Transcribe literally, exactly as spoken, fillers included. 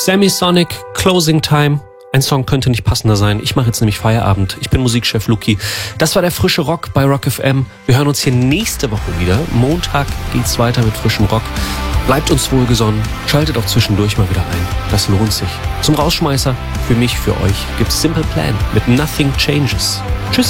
Semisonic, Closing Time. Ein Song könnte nicht passender sein. Ich mache jetzt nämlich Feierabend. Ich bin Musikchef Luki. Das war der frische Rock bei Rock F M. Wir hören uns hier nächste Woche wieder. Montag geht's weiter mit frischem Rock. Bleibt uns wohlgesonnen. Schaltet auch zwischendurch mal wieder ein. Das lohnt sich. Zum Rausschmeißer, für mich, für euch, gibt's Simple Plan mit Nothing Changes. Tschüss.